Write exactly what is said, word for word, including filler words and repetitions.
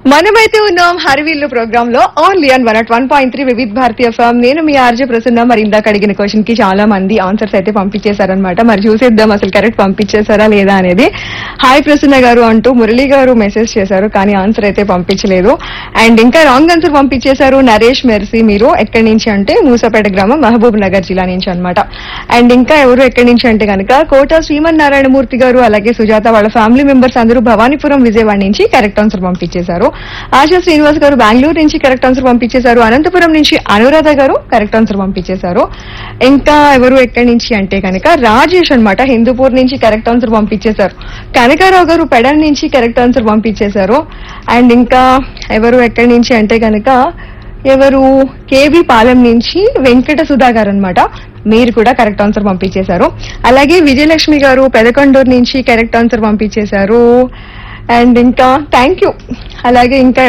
మనమైతే ఉన్నాం హరివిల్లు ప్రోగ్రామ్ లో only on one at one point three Vividh Bharatiya form. నేను మీ ఆర్జే ప్రసన్న. మరి ఇందాక అడిగిన క్వశ్చన్ కి చాలా మంది ఆన్సర్స్ అయితే పంపించేశారనమాట. మరి చూసేద్దాం అసలు కరెక్ట్ పంపించేశారా లేదా అనేది. హాయ్ ప్రసన్న గారు అంటూ మురళి గారు మెసేజ్ చేశారు, కానీ ఆన్సర్ అయితే పంపించలేదు. అండ్ ఇంకా రాంగ్ ఆన్సర్ పంపించేశారు నరేష్ మెర్సీ. మీరు ఎక్కడి నుంచి అంటే మూసాపేట గ్రామం, మహబూబ్ నగర్ జిల్లా నుంచి అనమాట. అండ్ ఇంకా ఎవరు ఎక్కడి నుంచి అంటే కనుక కోట శ్రీమన్ నారాయణమూర్తి గారు, అలాగే సుజాత వాళ్ళ ఫ్యామిలీ మెంబర్స్ అందరూ భవానీపురం విజయవాడ నుంచి కరెక్ట్ ఆన్సర్ పంపించేశారు. ఆశా శ్రీనివాస్ గారు బెంగళూరు నుంచి కరెక్ట్ ఆన్సర్ పంపించేశారు. అనంతపురం నుంచి అనురాధ గారు కరెక్ట్ ఆన్సర్ పంపించేశారు. ఇంకా ఎవరు ఎక్కడి నుంచి అంటే కనుక రాజేష్ అనమాట, హిందూపూర్ నుంచి కరెక్ట్ ఆన్సర్ పంపించేశారు. కనకారావు గారు పెడల్ నుంచి కరెక్ట్ ఆన్సర్ పంపించేశారు. అండ్ ఇంకా ఎవరు ఎక్కడి నుంచి అంటే కనుక ఎవరు కేబీ పాలెం నుంచి వెంకట సుధా గారు అనమాట, మీరు కూడా కరెక్ట్ ఆన్సర్ పంపించేశారు. అలాగే విజయలక్ష్మి గారు పెదకొండూరు నుంచి కరెక్ట్ ఆన్సర్ పంపించేశారు. అండ్ ఇంకా థ్యాంక్ యూ. అలాగే ఇంకా